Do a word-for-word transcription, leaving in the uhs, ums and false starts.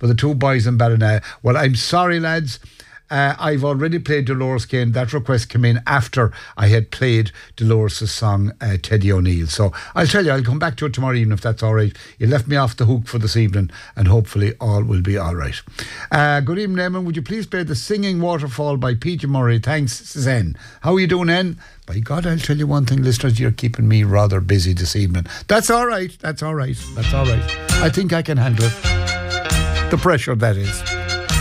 for the two boys in Ballina. Well, I'm sorry, lads. Uh, I've already played Dolores Kane. That request came in after I had played Dolores' song, uh, Teddy O'Neill. So I'll tell you, I'll come back to it tomorrow evening if that's all right. You left me off the hook for this evening, and hopefully all will be all right. Uh, good evening, Eamon. Would you please play The Singing Waterfall by Peter Murray? Thanks, Zen. How are you doing, En? By God, I'll tell you one thing, listeners, you're keeping me rather busy this evening. That's all right. That's all right. That's all right. I think I can handle it. The pressure, that is.